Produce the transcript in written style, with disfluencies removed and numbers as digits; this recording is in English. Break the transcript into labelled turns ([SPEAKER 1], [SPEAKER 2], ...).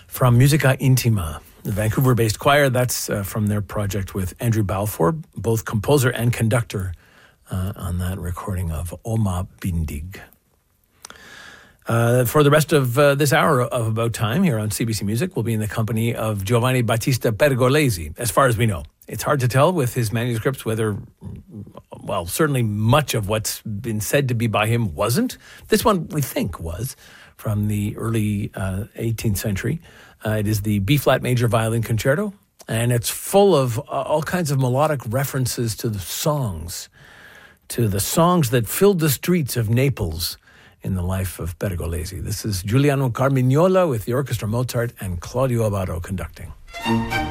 [SPEAKER 1] from Musica Intima, the Vancouver-based choir. That's from their project with Andrew Balfour, both composer and conductor on that recording of Oma Bindig. For the rest of this hour of About Time here on CBC Music, we'll be in the company of Giovanni Battista Pergolesi, as far as we know. It's hard to tell with his manuscripts whether, well, certainly much of what's been said to be by him wasn't. This one, we think, was from the early 18th century. It is the B-flat major violin concerto, and it's full of all kinds of melodic references to the songs that filled the streets of Naples in the life of Pergolesi. This is Giuliano Carmignola with the Orchestra Mozart and Claudio Abbado conducting.